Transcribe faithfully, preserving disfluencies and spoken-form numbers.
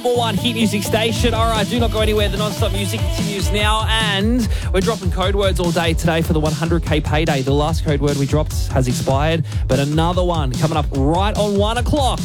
Number one hit music station. All right, do not go anywhere. The non-stop music continues now, and we're dropping code words all day today for the one hundred K payday. The last code word we dropped has expired, but another one coming up right on one o'clock.